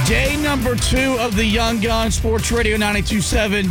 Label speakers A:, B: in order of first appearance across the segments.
A: Day number 2 of the Young Gun Sports Radio 92.7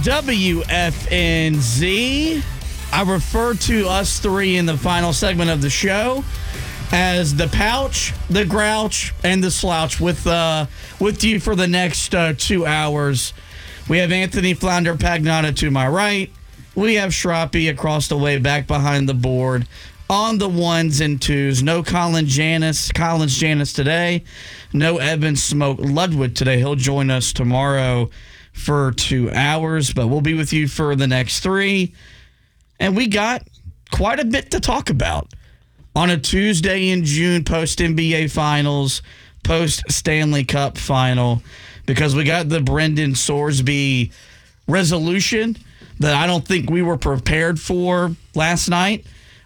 A: WFNZ. I refer to us three in the final segment of the show as the Pouch, the Grouch, and the Slouch with you for the next 2 hours. We have Anthony Flounder Pagnotta to my right. We have Schroppy across the way back behind the board on the ones and twos. No Collins Janis today. No Evan Smoke Ludwig today. He'll join us tomorrow for 2 hours, but we'll be with you for the next 3. And we got quite a bit to talk about on a Tuesday in June, post-NBA Finals, post-Stanley Cup Final, because we got the Brendan Sorsby resolution that I don't think we were prepared for last night.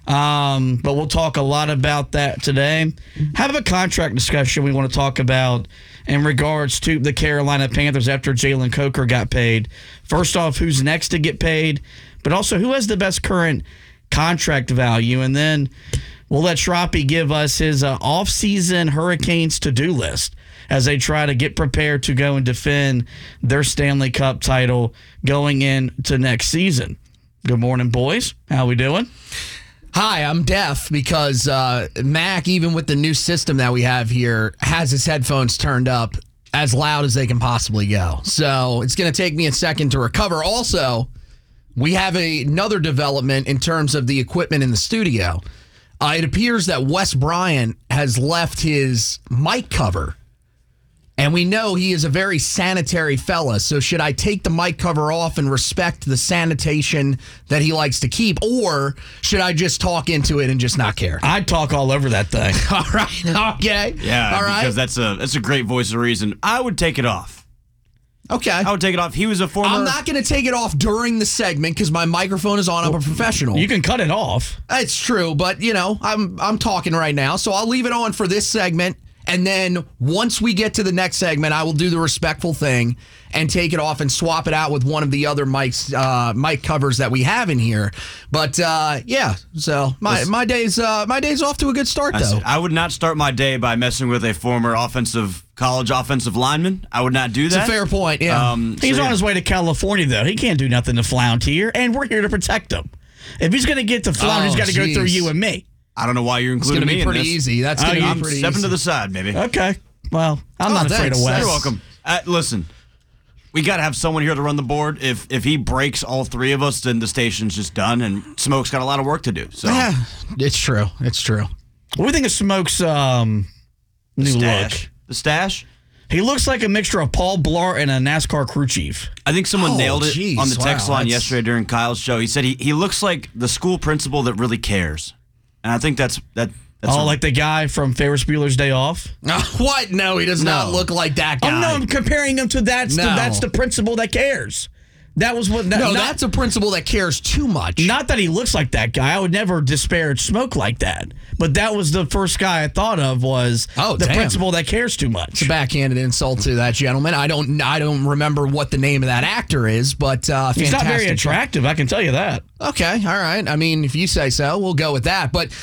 A: But we'll talk a lot about that today. Have a contract discussion we want to talk about in regards to the Carolina Panthers after Jalen Coker got paid. First off, who's next to get paid, but also who has the best current contract value. And then we'll let Schroppy give us his off-season Hurricanes to-do list as they try to get prepared to go and defend their Stanley Cup title going into next season. Good morning, boys. How we doing?
B: Hi, I'm deaf because Mac, even with the new system that we have here, has his headphones turned up as loud as they can possibly go. So it's going to take me a second to recover. Also, we have another development in terms of the equipment in the studio. It appears that Wes Bryant has left his mic cover. And we know he is a very sanitary fella, so should I take the mic cover off and respect the sanitation that he likes to keep, or should I just talk into it and just not care?
A: I'd talk all over that thing.
B: All right, okay.
C: Yeah,
B: all right.
C: Because that's a great voice of reason. I would take it off.
B: Okay.
C: I would take it off. He was a former...
B: I'm not going to take it off during the segment because my microphone is on. I'm a professional.
A: You can cut it off.
B: It's true, but, I'm talking right now, so I'll leave it on for this segment. And then once we get to the next segment, I will do the respectful thing and take it off and swap it out with one of the other mic covers that we have in here. But so my day's off to a good start though.
C: I would not start my day by messing with a former college offensive lineman. I would not do that.
B: It's a fair point. Yeah,
A: he's on his way to California though. He can't do nothing to flound here, and we're here to protect him. If he's going to get to flound, he's got to go through you and me.
C: I don't know why you're including me in this.
B: It's going to be pretty easy. That's going to be pretty easy.
C: Stepping to the side, baby.
A: Okay. Well, I'm not afraid of Wes.
C: You're welcome. Listen, we got to have someone here to run the board. If he breaks all three of us, then the station's just done, and Smoke's got a lot of work to do. So
B: yeah, it's true. It's true.
A: What do you think of Smoke's new look?
C: The stash?
A: He looks like a mixture of Paul Blart and a NASCAR crew chief.
C: I think someone nailed it on the text line yesterday during Kyle's show. He said he looks like the school principal that really cares. And I think that's
A: like the guy from Ferris Bueller's Day Off?
B: What? No, he does not look like that guy.
A: Oh, no, I'm comparing him to that's the principal that cares. That was what.
B: That's a principal that cares too much.
A: Not that he looks like that guy. I would never disparage Smoke like that. But that was the first guy I thought of was the principal that cares too much.
B: It's a backhanded insult to that gentleman. I don't remember what the name of that actor is, but
A: he's not very attractive. I can tell you that.
B: Okay, all right. I mean, if you say so, we'll go with that. But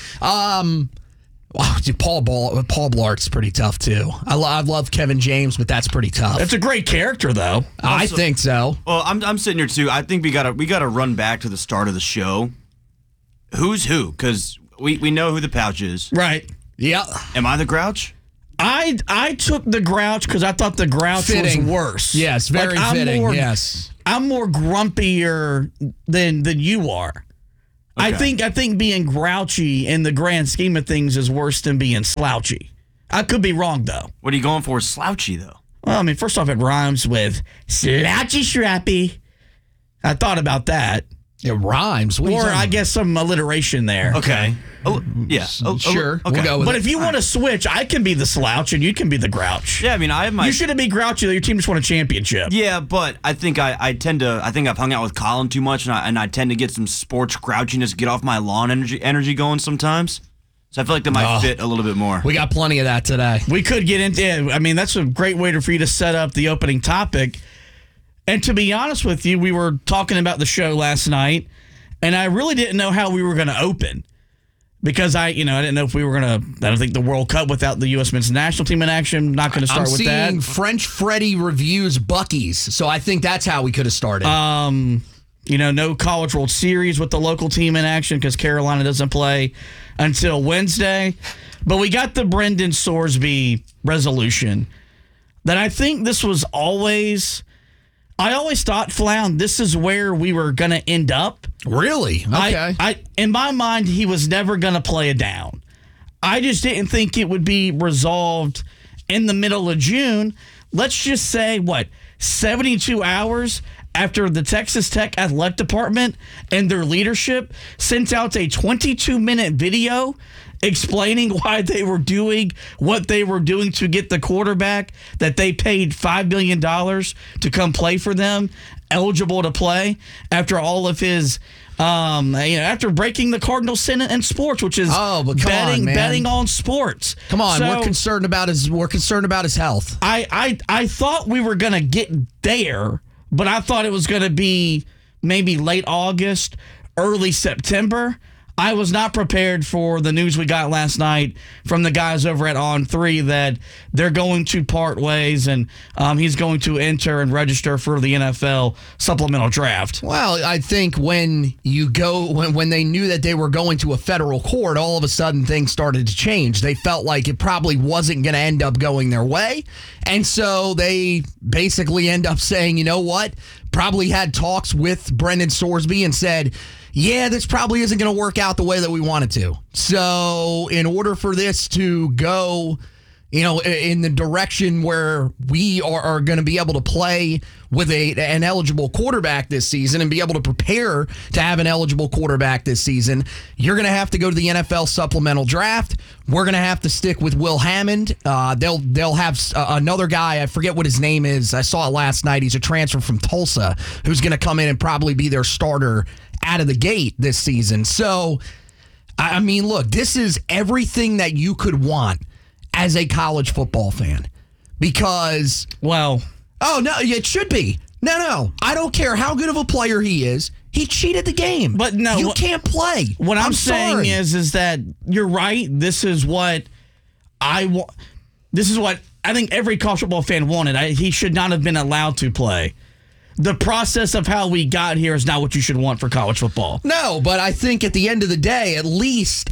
B: Paul Blart's pretty tough too. I love Kevin James, but that's pretty tough.
A: That's a great character, though.
B: I think so.
C: Well, I'm sitting here too. I think we gotta run back to the start of the show. Who's who? Because we know who the Pouch is,
A: right?
B: Yeah.
C: Am I the Grouch?
A: I took the Grouch because I thought the Grouch was worse.
B: Yes, very fitting. Yes,
A: I'm more grumpier than you are. Okay. I think being grouchy in the grand scheme of things is worse than being slouchy. I could be wrong, though.
C: What are you going for? Slouchy, though?
A: Well, I mean, first off, it rhymes with slouchy Schrappy. I thought about that.
B: It rhymes.
A: Or I guess some alliteration there.
C: Okay. Yeah.
B: Sure.
C: Okay.
B: We'll go with
A: but if you want to switch, I can be the slouch and you can be the Grouch.
C: Yeah, I mean, I have my...
A: You shouldn't be grouchy though. Your team just won a championship.
C: Yeah, but I think I think I've hung out with Colin too much, and I tend to get some sports grouchiness, get off my lawn energy going sometimes. So I feel like that might fit a little bit more.
B: We got plenty of that today.
A: We could get into it. I mean, that's a great way for you to set up the opening topic. And to be honest with you, we were talking about the show last night, and I really didn't know how we were going to open. because I didn't know if we were gonna. I don't think the World Cup without the U.S. men's national team in action. Not going to start with that.
B: I'm seeing French Freddy reviews Buc-ee's, so I think that's how we could have started.
A: No College World Series with the local team in action because Carolina doesn't play until Wednesday. But we got the Brendan Sorsby resolution that I think this was always. I always thought, Flown, this is where we were going to end up.
B: Really? Okay.
A: I in my mind, he was never going to play it down. I just didn't think it would be resolved in the middle of June. Let's just say, 72 hours after the Texas Tech Athletic Department and their leadership sent out a 22-minute video explaining why they were doing what they were doing to get the quarterback that they paid $5 million to come play for them, eligible to play after all of his, after breaking the Cardinal sin in sports, which is betting on sports.
B: Come on, we're concerned about his health.
A: I thought we were gonna get there, but I thought it was gonna be maybe late August, early September. I was not prepared for the news we got last night from the guys over at On3 that they're going to part ways and he's going to enter and register for the NFL supplemental draft.
B: Well, I think when they knew that they were going to a federal court, all of a sudden things started to change. They felt like it probably wasn't going to end up going their way. And so they basically end up saying, you know what? Probably had talks with Brendan Sorsby and said, yeah, this probably isn't going to work out the way that we want it to. So in order for this to go, in the direction where we are going to be able to play with an eligible quarterback this season and be able to prepare to have an eligible quarterback this season, you're going to have to go to the NFL supplemental draft. We're going to have to stick with Will Hammond. They'll have another guy. I forget what his name is. I saw it last night. He's a transfer from Tulsa who's going to come in and probably be their starter out of the gate this season. So, I mean, look, this is everything that you could want as a college football fan because,
A: no,
B: it should be. No, I don't care how good of a player he is. He cheated the game.
A: But no,
B: you can't play.
A: What I'm saying is that you're right. This is what I want. This is what I think every college football fan wanted. He should not have been allowed to play. The process of how we got here is not what you should want for college football.
B: No, but I think at the end of the day, at least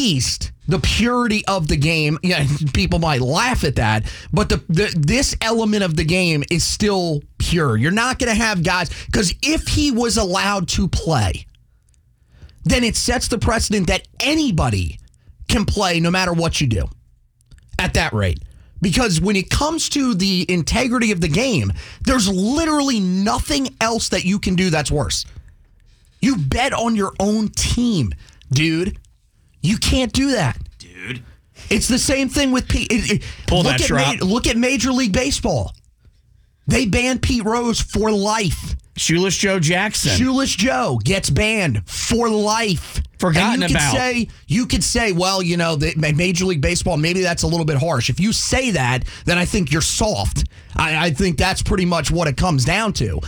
B: the purity of the game, people might laugh at that, but this element of the game is still pure. You're not going to have guys, because if he was allowed to play, then it sets the precedent that anybody can play no matter what you do at that rate. Because when it comes to the integrity of the game, there's literally nothing else that you can do that's worse. You bet on your own team, dude. You can't do that.
C: Dude.
B: It's the same thing with Pete. Look at Major League Baseball. They banned Pete Rose for life.
A: Shoeless Joe Jackson.
B: Shoeless Joe gets banned for life.
A: Forgotten about.
B: You could say, well, the Major League Baseball, maybe that's a little bit harsh. If you say that, then I think you're soft. I think that's pretty much what it comes down to.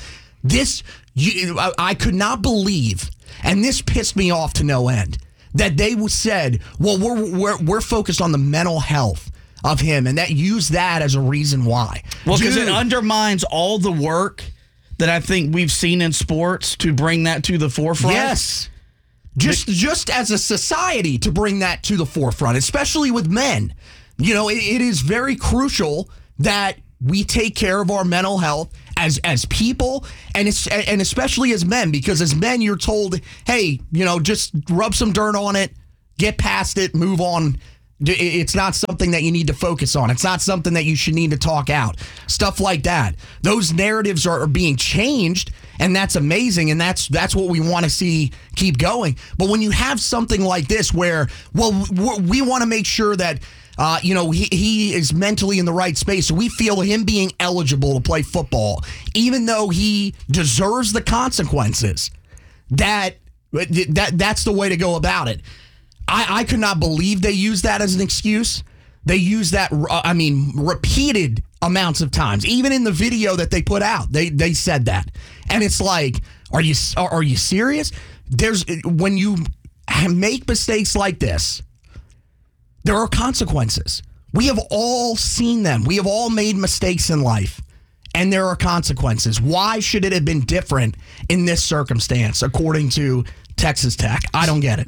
B: I could not believe, and this pissed me off to no end, that they said, well, we're focused on the mental health of him, and that use that as a reason why.
A: Well, because it undermines all the work that I think we've seen in sports to bring that to the forefront.
B: Yes. Just as a society to bring that to the forefront, especially with men. It is very crucial that we take care of our mental health as people and especially as men, because as men you're told, hey, just rub some dirt on it, get past it, move on. It's not something that you need to focus on. It's not something that you should need to talk out. Stuff like that. Those narratives are being changed, and that's amazing, and that's what we want to see keep going. But when you have something like this where, well, we want to make sure that he is mentally in the right space, so we feel him being eligible to play football, even though he deserves the consequences, that's the way to go about it. I could not believe they used that as an excuse. They used that, repeated amounts of times. Even in the video that they put out, they said that. And it's like, are you serious? When you make mistakes like this, there are consequences. We have all seen them. We have all made mistakes in life, and there are consequences. Why should it have been different in this circumstance, according to Texas Tech? I don't get it.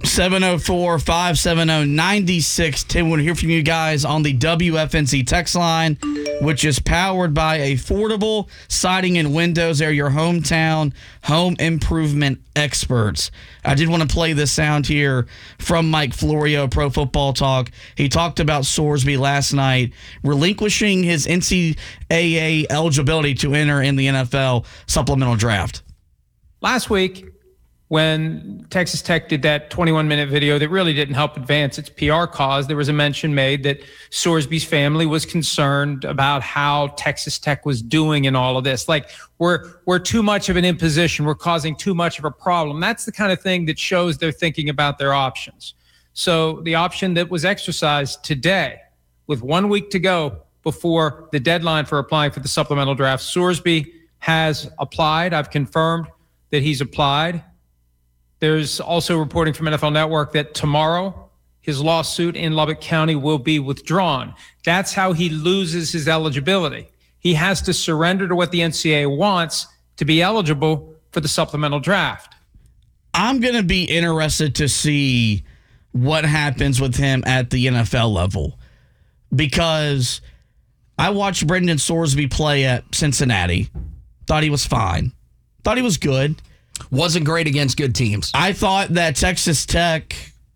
A: 704-570-9610. We'll hear from you guys on the WFNZ text line, which is powered by Affordable Siding and Windows. They're your hometown home improvement experts. I did want to play this sound here from Mike Florio, Pro Football Talk. He talked about Sorsby last night relinquishing his NCAA eligibility to enter in the NFL supplemental draft.
D: Last week, when Texas Tech did that 21-minute video that really didn't help advance its PR cause, there was a mention made that Sorsby's family was concerned about how Texas Tech was doing in all of this. Like, we're too much of an imposition. We're causing too much of a problem. That's the kind of thing that shows they're thinking about their options. So the option that was exercised today, with 1 week to go before the deadline for applying for the supplemental draft, Sorsby has applied. I've confirmed that he's applied. There's also reporting from NFL Network that tomorrow his lawsuit in Lubbock County will be withdrawn. That's how he loses his eligibility. He has to surrender to what the NCAA wants to be eligible for the supplemental draft.
A: I'm going to be interested to see what happens with him at the NFL level, because I watched Brendan Sorsby play at Cincinnati. Thought he was fine. Thought he was good.
B: Wasn't great against good teams.
A: I thought that Texas Tech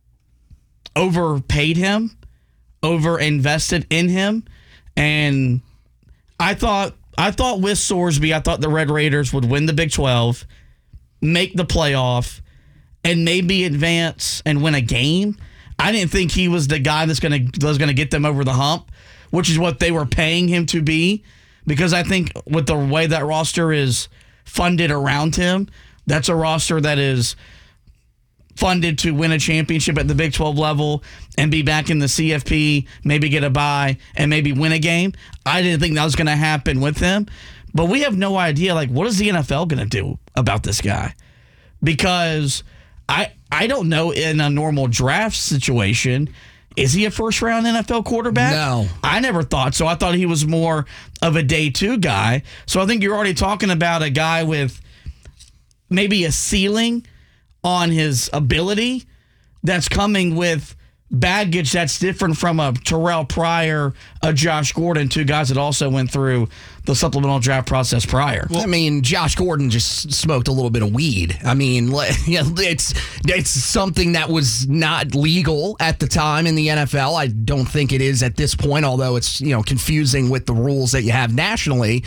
A: overpaid him, over-invested in him, and I thought with Sorsby, I thought the Red Raiders would win the Big 12, make the playoff, and maybe advance and win a game. I didn't think he was the guy that's going to get them over the hump, which is what they were paying him to be, because I think with the way that roster is funded around him, that's a roster that is funded to win a championship at the Big 12 level and be back in the CFP, maybe get a bye, and maybe win a game. I didn't think that was going to happen with him. But we have no idea, like, what is the NFL going to do about this guy? Because I don't know, in a normal draft situation, is he a first-round NFL quarterback?
B: No.
A: I never thought so. I thought he was more of a day two guy. So I think you're already talking about a guy with maybe a ceiling on his ability that's coming with baggage that's different from a Terrell Pryor, a Josh Gordon, two guys that also went through the supplemental draft process prior.
B: Well, I mean, Josh Gordon just smoked a little bit of weed. I mean, it's something that was not legal at the time in the NFL. I don't think it is at this point, although it's confusing with the rules that you have nationally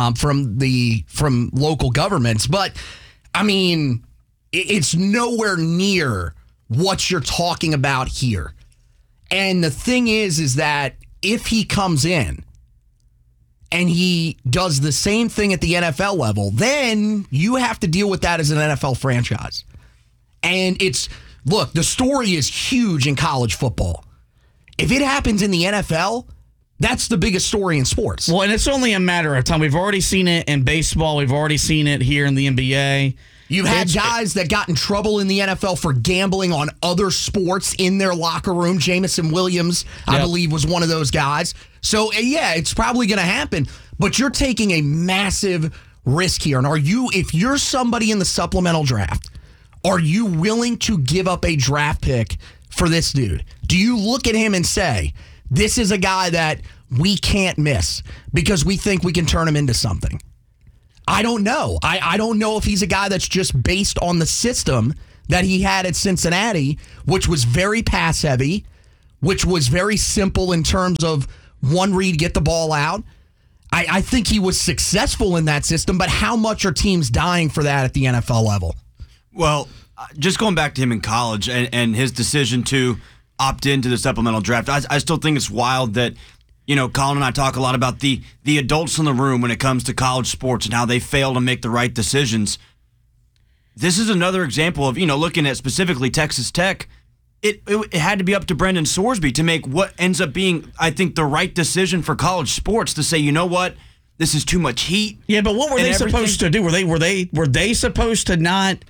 B: from local governments. But I mean, it's nowhere near what you're talking about here. And the thing is that if he comes in and he does the same thing at the NFL level, then you have to deal with that as an NFL franchise. And look, the story is huge in college football. If it happens in the NFL, that's the biggest story in sports.
A: Well, and it's only a matter of time. We've already seen it in baseball. We've already seen it here in the NBA.
B: You've had guys that got in trouble in the NFL for gambling on other sports in their locker room. Jamison Williams, I believe, was one of those guys. So, yeah, it's probably going to happen. But you're taking a massive risk here. And if you're somebody in the supplemental draft, are you willing to give up a draft pick for this dude? Do you look at him and say, this is a guy that we can't miss because we think we can turn him into something? I don't know. I don't know if he's a guy that's just based on the system that he had at Cincinnati, which was very pass heavy, which was very simple in terms of one read, get the ball out. I think he was successful in that system, but how much are teams dying for that at the NFL level?
C: Well, just going back to him in college and his decision to opt into the supplemental draft, I still think it's wild that, Colin and I talk a lot about the adults in the room when it comes to college sports and how they fail to make the right decisions. This is another example of, looking at specifically Texas Tech. It had to be up to Brendan Sorsby to make what ends up being, I think, the right decision for college sports, to say, you know what, this is too much heat.
A: Yeah, but what were they supposed to do? Were they supposed to not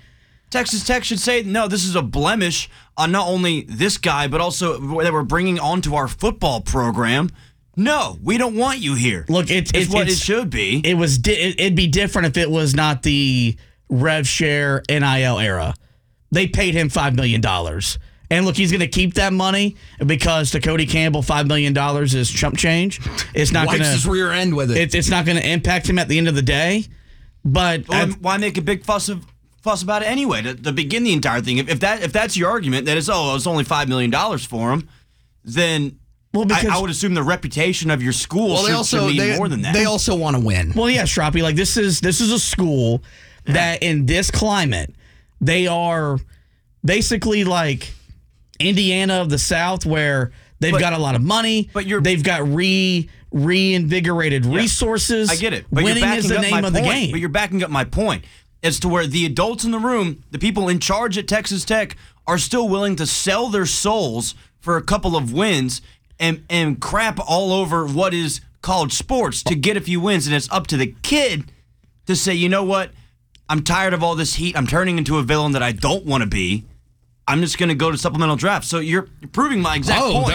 C: Texas Tech should say, no, this is a blemish on not only this guy, but also that we're bringing onto our football program. No, we don't want you here.
A: Look, it's
C: what it should be.
A: It'd be different if it was not the rev share NIL era. They paid him $5 million. And look, he's going to keep that money because to Cody Campbell, $5 million is chump change. It's not going to
B: his rear end with it.
A: It's not going to impact him at the end of the day. But
C: why make a big fuss about it anyway? To begin the entire thing, if that's your argument that it's only $5 million for him, then I would assume the reputation of your school should mean more than that.
B: They also want to win.
A: Well, yeah, Strappy, like this is a school that in this climate, they are basically like Indiana of the South, where they've got a lot of money, but they've got reinvigorated resources.
C: I get it. But
A: winning is the name of the game.
C: But you're backing up my point as to where the adults in the room, the people in charge at Texas Tech, are still willing to sell their souls for a couple of wins and crap all over what is college sports to get a few wins. And it's up to the kid to say, you know what? I'm tired of all this heat. I'm turning into a villain that I don't want to be. I'm just going to go to supplemental draft. So you're proving my exact point.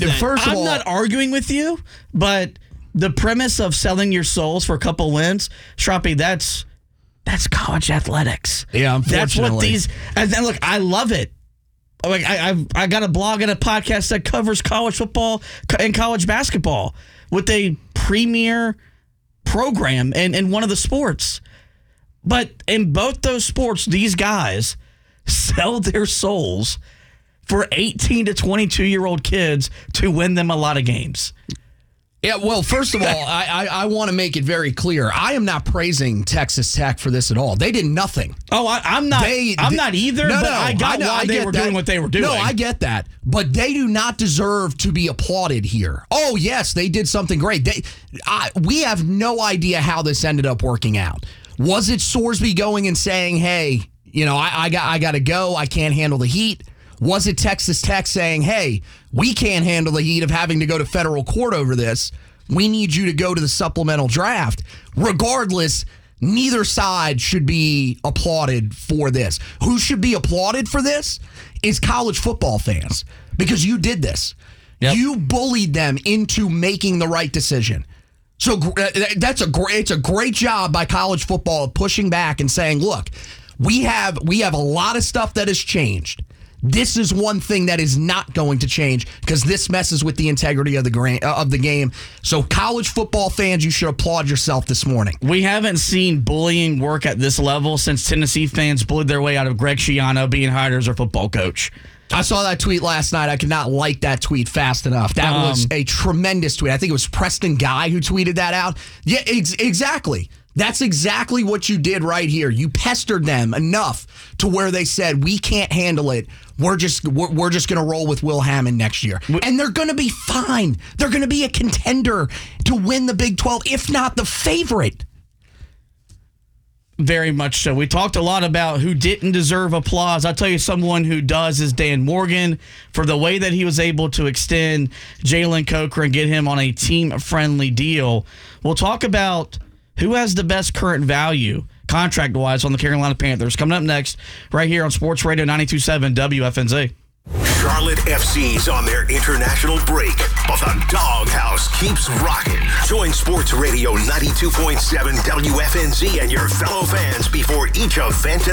A: I'm not arguing with you, but the premise of selling your souls for a couple wins, Strappy, that's college athletics.
B: Yeah, unfortunately.
A: That's what these. And then look, I love it. Like I got a blog and a podcast that covers college football and college basketball with a premier program in one of the sports. But in both those sports, these guys sell their souls for 18 to 22-year-old kids to win them a lot of games.
B: Yeah, well, first of all, I want to make it very clear. I am not praising Texas Tech for this at all. They did nothing.
A: Oh, I'm not. I'm not either.
B: No,
A: but I got why they were doing what they were doing.
B: No, I get that, but they do not deserve to be applauded here. Oh, yes, they did something great. We have no idea how this ended up working out. Was it Sorsby going and saying, "Hey, I got to go. I can't handle the heat"? Was it Texas Tech saying, hey, we can't handle the heat of having to go to federal court over this. We need you to go to the supplemental draft. Regardless, neither side should be applauded for this. Who should be applauded for this is college football fans, because you did this. Yep. You bullied them into making the right decision. So it's a great job by college football of pushing back and saying, look, we have a lot of stuff that has changed. This is one thing that is not going to change because this messes with the integrity of the game. So college football fans, you should applaud yourself this morning.
A: We haven't seen bullying work at this level since Tennessee fans bullied their way out of Greg Schiano being hired as their football coach.
B: I saw that tweet last night. I could not like that tweet fast enough. That was a tremendous tweet. I think it was Preston Guy who tweeted that out. Yeah, exactly. That's exactly what you did right here. You pestered them enough to where they said, we can't handle it. We're just going to roll with Will Hammond next year. And they're going to be fine. They're going to be a contender to win the Big 12, if not the favorite.
A: Very much so. We talked a lot about who didn't deserve applause. I'll tell you someone who does is Dan Morgan, for the way that he was able to extend Jalen Coker and get him on a team-friendly deal. We'll talk about who has the best current value contract-wise on the Carolina Panthers. Coming up next, right here on Sports Radio 92.7 WFNZ.
E: Charlotte FC's on their international break, but the doghouse keeps rocking. Join Sports Radio 92.7 WFNZ and your fellow fans before each event